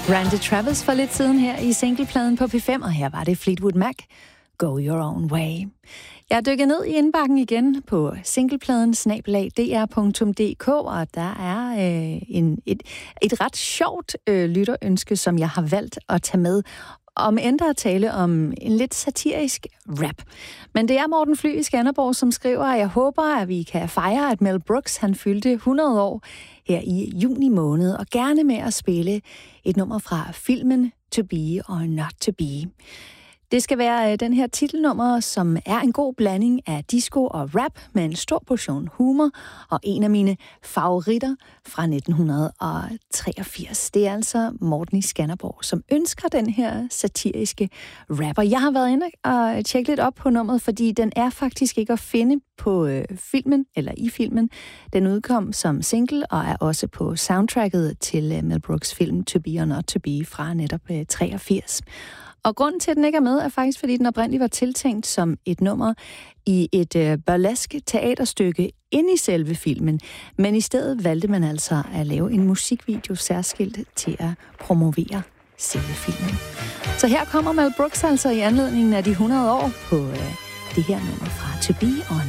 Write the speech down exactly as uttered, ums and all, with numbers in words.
Randy Travis for lidt siden her i singlepladen på P fem, og her var det Fleetwood Mac, Go Your Own Way. Jeg er dykket ned i indbakken igen på singlepladen snabel-a d r punktum d k, og der er øh, en, et, et ret sjovt øh, lytterønske, som jeg har valgt at tage med, om end der at tale om en lidt satirisk rap. Men det er Morten Fly i Skanderborg, som skriver, at jeg håber, at vi kan fejre, at Mel Brooks han fyldte hundrede år her i juni måned, og gerne med at spille et nummer fra filmen To Be or Not To Be. Det skal være den her titelnummer, som er en god blanding af disco og rap med en stor portion humor og en af mine favoritter fra nitten treogfirs. Det er altså Morten i Skanderborg, som ønsker den her satiriske rapper. Jeg har været inde og tjekket lidt op på nummeret, fordi den er faktisk ikke at finde på øh, filmen, eller i filmen. Den udkom som single og er også på soundtracket til øh, Mel Brooks film To Be or Not To Be fra netop øh, treogfirs. Og grunden til, at den ikke er med, er faktisk, fordi den oprindeligt var tiltænkt som et nummer i et øh, burleske teaterstykke inde i selve filmen. Men i stedet valgte man altså at lave en musikvideo særskilt til at promovere selve filmen. Så her kommer Mel Brooks altså i anledningen af de hundrede år på øh, det her nummer fra To Be or